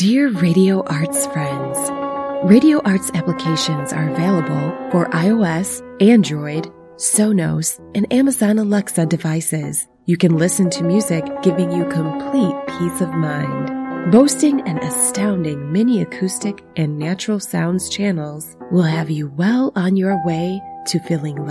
Dear Radio Arts friends, Radio Arts applications are available for iOS, Android, Sonos, and Amazon Alexa devices. You can listen to music giving you complete peace of mind. Boasting an astounding mini acoustic and natural sounds channels will have you well on your way to feeling